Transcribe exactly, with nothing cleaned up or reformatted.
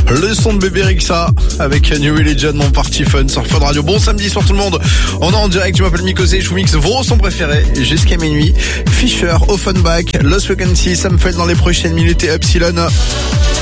Le son de Bébé Rexha avec New Religion, mon party fun sur Fun Radio. Bon samedi soir tout le monde. On est en direct, je m'appelle Mikosé, je vous mixe vos sons préférés jusqu'à minuit. Fisher, Offenbach, Lost Frequency, Sam Feld dans les prochaines minutes et Epsilon.